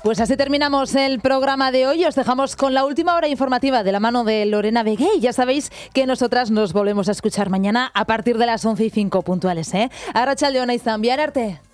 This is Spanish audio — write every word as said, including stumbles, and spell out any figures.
Pues así terminamos el programa de hoy. Os dejamos con la última hora informativa de la mano de Lorena Vegué. Ya sabéis que nosotras nos volvemos a escuchar mañana a partir de las once y cinco puntuales, ¿eh? Arratsaldeon, izan, bihar arte.